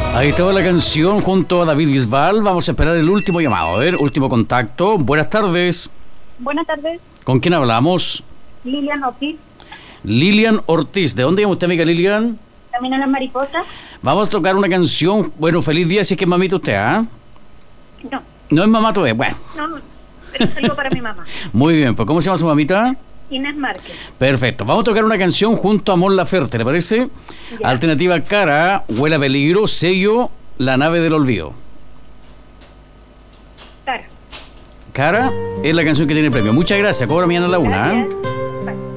Ahí estaba la canción junto a David Bisbal. Vamos a esperar el último llamado. A ver, último contacto. Buenas tardes. Buenas tardes, ¿Con quién hablamos? Lilian Ortiz, Lilian Ortiz. ¿De dónde llama usted, amiga Lilian? Camino a las Mariposas. Vamos a tocar una canción. Bueno, feliz día si es que es mamita usted, ¿ah? No, No es mamá todavía. Bueno, no, pero es algo para mi mamá, muy bien. Pues, ¿cómo se llama su mamita? Inés Márquez. Perfecto. Vamos a tocar una canción junto a Mon Laferte, ¿le parece? Ya. Alternativa cara, Huele a peligro, sello, La nave del olvido. Cara. Cara es la canción que tiene premio. Muchas gracias. Cobra mañana a la 1. Gracias.